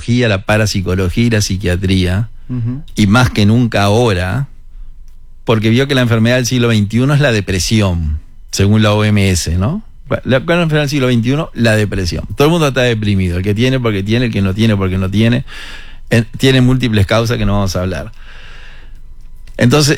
psicología, la parapsicología y la psiquiatría, y más que nunca ahora, porque vio que la enfermedad del siglo XXI es la depresión, según la OMS, ¿no? La enfermedad del siglo XXI, la depresión. Todo el mundo está deprimido, el que tiene porque tiene, el que no tiene porque no tiene. Tiene múltiples causas que no vamos a hablar. Entonces,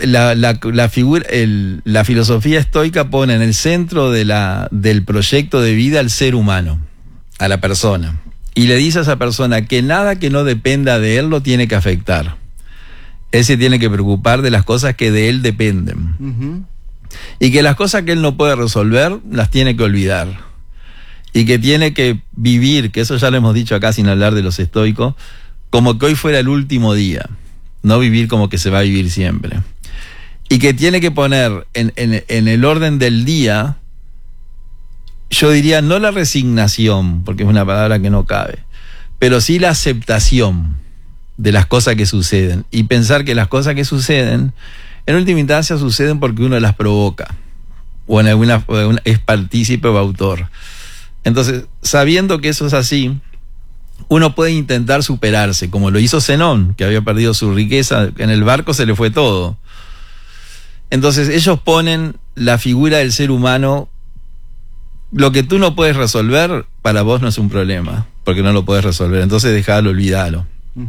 la filosofía estoica pone en el centro del proyecto de vida al ser humano, a la persona. Y le dice a esa persona que nada que no dependa de él lo tiene que afectar. Él se tiene que preocupar de las cosas que de él dependen. Y que las cosas que él no puede resolver, las tiene que olvidar. Y que tiene que vivir, que eso ya lo hemos dicho acá sin hablar de los estoicos, como que hoy fuera el último día. No vivir como que se va a vivir siempre. Y que tiene que poner en el orden del día, yo diría no la resignación, porque es una palabra que no cabe, pero sí la aceptación de las cosas que suceden. Y pensar que las cosas que suceden, en última instancia suceden porque uno las provoca. O en alguna es partícipe o autor. Entonces, sabiendo que eso es así, uno puede intentar superarse, como lo hizo Zenón, que había perdido su riqueza, en el barco se le fue todo. Entonces ellos ponen la figura del ser humano, lo que tú no puedes resolver, para vos no es un problema, porque no lo puedes resolver, entonces dejalo, olvídalo.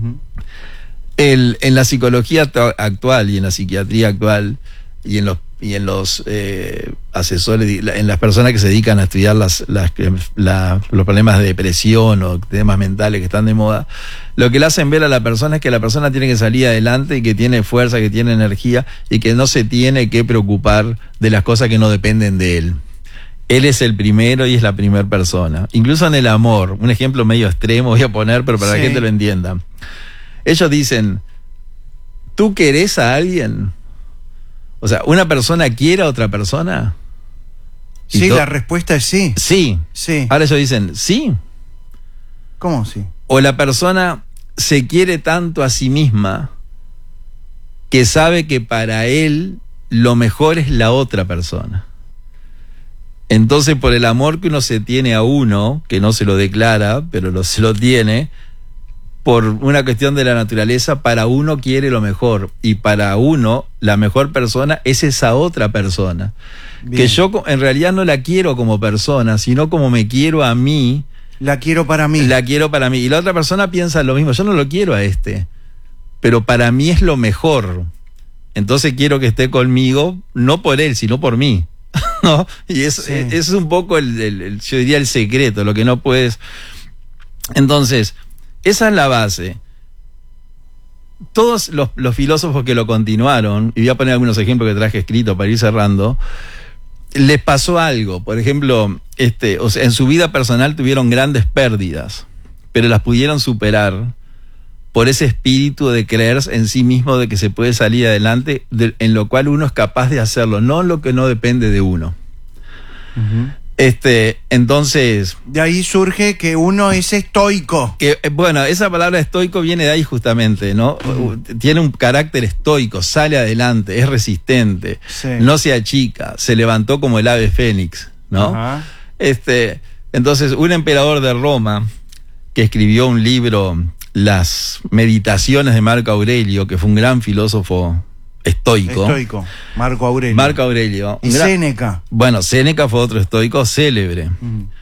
En la psicología actual y en la psiquiatría actual y en los asesores, en las personas que se dedican a estudiar los problemas de depresión o temas mentales que están de moda, lo que le hacen ver a la persona es que la persona tiene que salir adelante y que tiene fuerza, que tiene energía y que no se tiene que preocupar de las cosas que no dependen de él. Él es el primero y es la primera persona. Incluso en el amor, un ejemplo medio extremo voy a poner, pero para que la gente lo entienda. Ellos dicen, ¿tú querés a alguien? O sea, ¿una persona quiere a otra persona? Sí, la respuesta es sí. Sí. Sí. Ahora ellos dicen, sí. ¿Cómo sí? O la persona se quiere tanto a sí misma que sabe que para él lo mejor es la otra persona. Entonces, por el amor que uno se tiene a uno, que no se lo declara, pero se lo tiene, por una cuestión de la naturaleza, para uno quiere lo mejor, y para uno la mejor persona es esa otra persona. Bien. Que yo en realidad no la quiero como persona, sino como me quiero a mí. La quiero para mí. La quiero para mí. Y la otra persona piensa lo mismo, yo no lo quiero a este, pero para mí es lo mejor. Entonces quiero que esté conmigo, no por él, sino por mí. ¿No? Y eso es un poco yo diría el secreto, lo que no puedes. Entonces, esa es la base. Todos los filósofos que lo continuaron, y voy a poner algunos ejemplos que traje escrito para ir cerrando, les pasó algo. Por ejemplo, o sea, en su vida personal tuvieron grandes pérdidas, pero las pudieron superar por ese espíritu de creer en sí mismo, de que se puede salir adelante, en lo cual uno es capaz de hacerlo, no lo que no depende de uno. Entonces, de ahí surge que uno es estoico. Bueno, esa palabra estoico viene de ahí justamente, ¿no? Tiene un carácter estoico, sale adelante, es resistente, no se achica, se levantó como el ave fénix, ¿no? Entonces, un emperador de Roma que escribió un libro, Las Meditaciones de Marco Aurelio, que fue un gran filósofo estoico. Marco Aurelio. Marco Aurelio. Y Séneca. Bueno, Séneca fue otro estoico célebre.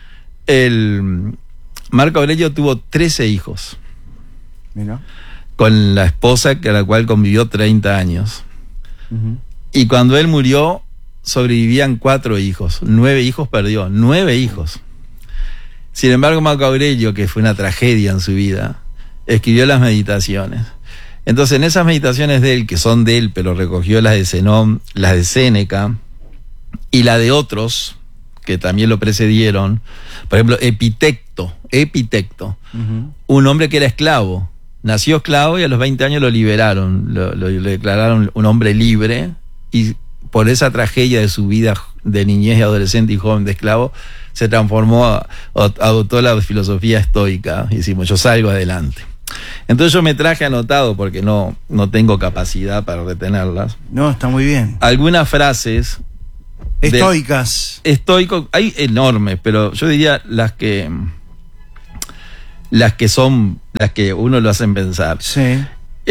Marco Aurelio tuvo 13 hijos. Mira. Con la esposa a la cual convivió 30 años. Y cuando él murió, sobrevivían 4 hijos. 9 hijos perdió. 9 hijos. Sin embargo, Marco Aurelio, que fue una tragedia en su vida, escribió las meditaciones. Entonces, en esas meditaciones de él, que son de él, pero recogió las de Zenón, las de Séneca y la de otros que también lo precedieron. Por ejemplo, Epicteto, un hombre que era esclavo, nació esclavo y a los 20 años lo liberaron, lo declararon un hombre libre, y por esa tragedia de su vida de niñez y adolescente y joven de esclavo, se transformó, adoptó la filosofía estoica, y decimos, yo salgo adelante. Entonces yo me traje anotado, porque no tengo capacidad para retenerlas. No, está muy bien. Algunas frases estoicas. Hay enormes, pero yo diría las que las que uno lo hacen pensar. Sí.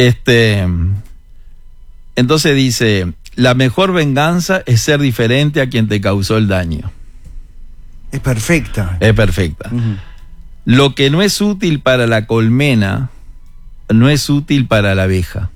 Entonces dice, la mejor venganza es ser diferente a quien te causó el daño. Es perfecta. Es perfecta. Lo que no es útil para la colmena, no es útil para la abeja.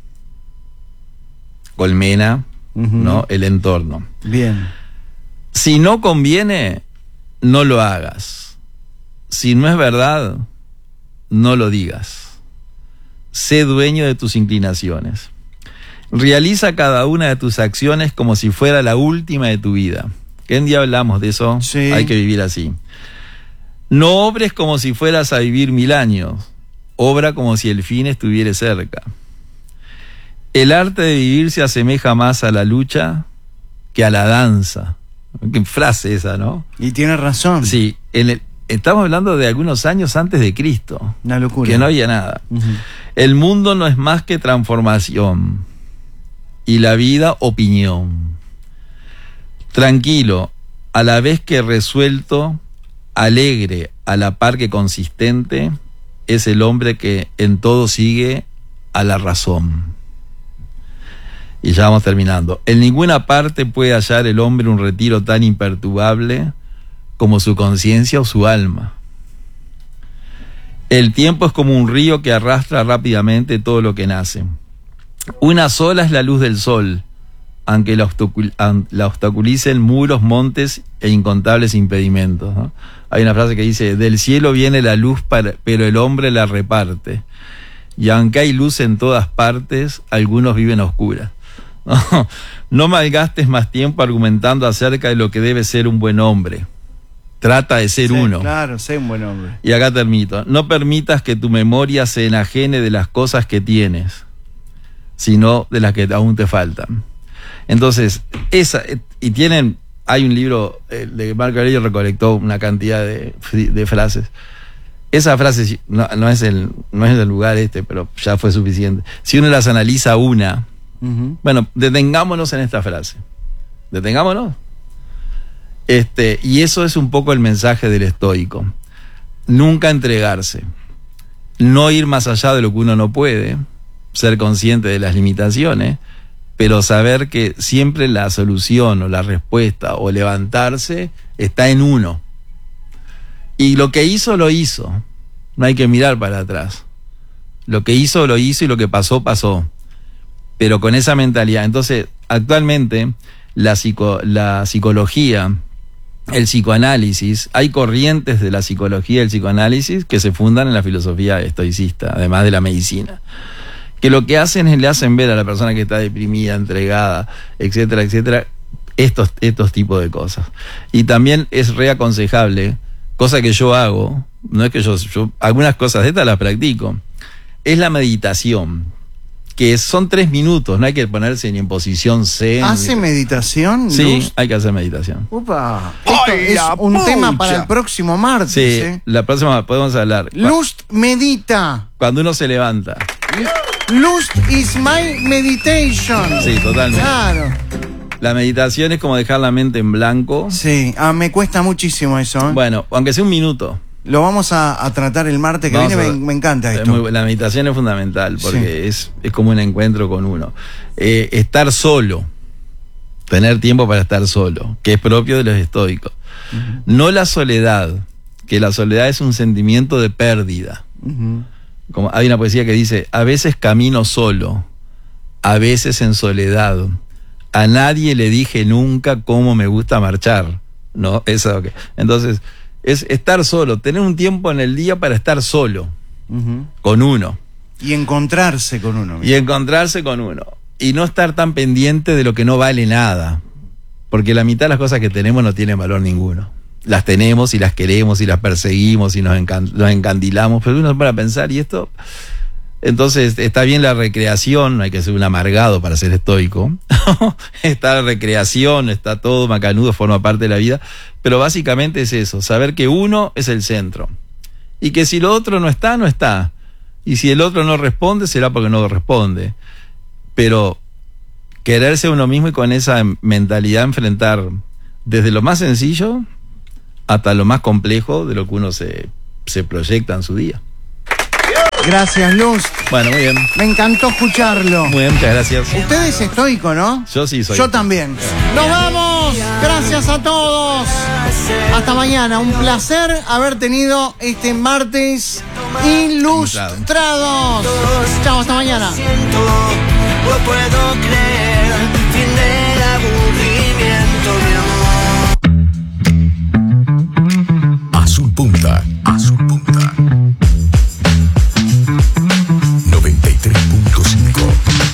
Colmena, ¿no? El entorno. Bien. Si no conviene, no lo hagas. Si no es verdad, no lo digas. Sé dueño de tus inclinaciones. Realiza cada una de tus acciones como si fuera la última de tu vida. ¿Qué un día hablamos de eso? Sí. Hay que vivir así. No obres como si fueras a vivir 1000 años. Obra como si el fin estuviera cerca. El arte de vivir se asemeja más a la lucha que a la danza. Qué frase esa, ¿no? Y tiene razón. Sí, estamos hablando de algunos años antes de Cristo. Una locura. Que no había nada. El mundo no es más que transformación y la vida opinión. Tranquilo, a la vez que resuelto, alegre, a la par que consistente, es el hombre que en todo sigue a la razón. Y ya vamos terminando. En ninguna parte puede hallar el hombre un retiro tan imperturbable como su conciencia o su alma. El tiempo es como un río que arrastra rápidamente todo lo que nace. Una sola es la luz del sol, aunque la obstaculicen muros, montes e incontables impedimentos, ¿no? Hay una frase que dice, del cielo viene la luz, pero el hombre la reparte. Y aunque hay luz en todas partes, algunos viven a oscuras. No malgastes más tiempo argumentando acerca de lo que debe ser un buen hombre. Trata de ser uno. Claro, sé un buen hombre. Y acá termino. No permitas que tu memoria se enajene de las cosas que tienes, sino de las que aún te faltan. Entonces, hay un libro de Marco Aurelio, recolectó una cantidad de frases. Esa frase no es el lugar pero ya fue suficiente. Si uno las analiza una, bueno, detengámonos en esta frase. Detengámonos. Y eso es un poco el mensaje del estoico. Nunca entregarse. No ir más allá de lo que uno no puede. Ser consciente de las limitaciones, pero saber que siempre la solución o la respuesta o levantarse está en uno. Y lo que hizo, lo hizo. No hay que mirar para atrás. Lo que hizo, lo hizo, y lo que pasó, pasó. Pero con esa mentalidad. Entonces, actualmente, la psicología, el psicoanálisis, hay corrientes de la psicología y del psicoanálisis que se fundan en la filosofía estoicista, además de la medicina, que lo que hacen es le hacen ver a la persona que está deprimida, entregada, etcétera, etcétera, estos tipos de cosas. Y también es reaconsejable, cosa que yo hago, no es que yo algunas cosas de estas las practico, es la meditación, que son 3 minutos, no hay que ponerse ni en posición zen. ¿Hace meditación? Sí, Luz? hay que hacer meditación. Upa, esto es un tema para el próximo martes. Sí, la próxima podemos hablar. Lust medita. Cuando uno se levanta. Lust is my meditation. Sí, totalmente. Claro. La meditación es como dejar la mente en blanco. Sí, me cuesta muchísimo eso. Bueno, aunque sea un minuto. Lo vamos a tratar el martes que viene, me encanta esto. La meditación es fundamental porque sí, es como un encuentro con uno. Estar solo, tener tiempo para estar solo, que es propio de los estoicos. No la soledad, que la soledad es un sentimiento de pérdida. Como hay una poesía que dice, a veces camino solo, a veces en soledad. A nadie le dije nunca cómo me gusta marchar. ¿No? Eso, entonces, es estar solo, tener un tiempo en el día para estar solo, con uno. Y encontrarse con uno. Y encontrarse con uno. Y no estar tan pendiente de lo que no vale nada. Porque la mitad de las cosas que tenemos no tienen valor ninguno. Las tenemos y las queremos y las perseguimos y nos encandilamos, pero uno se pone a pensar, ¿y esto? Entonces está bien la recreación, no hay que ser un amargado para ser estoico. Está la recreación, está todo macanudo, forma parte de la vida, pero básicamente es eso, saber que uno es el centro y que si lo otro no está, no está, y si el otro no responde será porque no responde, pero quererse a uno mismo y con esa mentalidad enfrentar desde lo más sencillo hasta lo más complejo de lo que uno se se proyecta en su día. Gracias, Luz. Bueno, muy bien. Me encantó escucharlo. Muy bien, muchas gracias. Usted es estoico, ¿no? Yo sí soy. Yo también. ¡Nos vamos! Gracias a todos. Hasta mañana. Un placer haber tenido este martes ilustrados. Chao, hasta mañana. No puedo creer, fin del aburrimiento, mi amor. Azul Punta. Azul Punta. 93.5.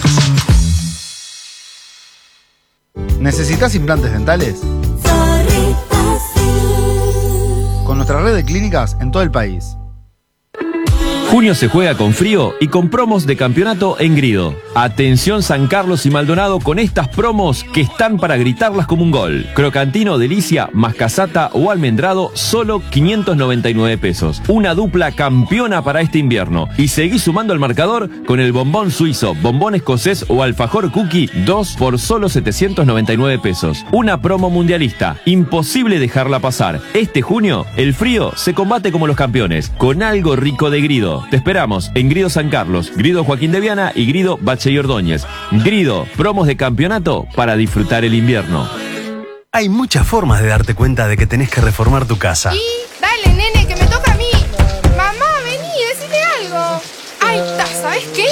¿Necesitas implantes dentales? Con nuestra red de clínicas en todo el país. Junio se juega con frío y con promos de campeonato en Grido. Atención San Carlos y Maldonado con estas promos que están para gritarlas como un gol. Crocantino, delicia, mascasata o almendrado, solo 599 pesos. Una dupla campeona para este invierno. Y seguí sumando el marcador con el bombón suizo, bombón escocés o alfajor cookie, 2 por solo 799 pesos. Una promo mundialista. Imposible dejarla pasar. Este junio, el frío se combate como los campeones, con algo rico de Grido. Te esperamos en Grido San Carlos, Grido Joaquín de Viana y Grido Bache y Ordóñez. Grido, promos de campeonato para disfrutar el invierno. Hay muchas formas de darte cuenta de que tenés que reformar tu casa. Y dale, nene, que me toca a mí. Mamá, vení, decime algo. Ahí está, ¿sabes qué?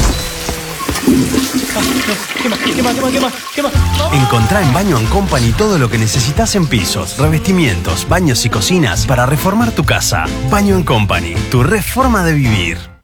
Quema. Encontrá en Baño & Company todo lo que necesitas en pisos, revestimientos, baños y cocinas para reformar tu casa. Baño & Company, tu reforma de vivir.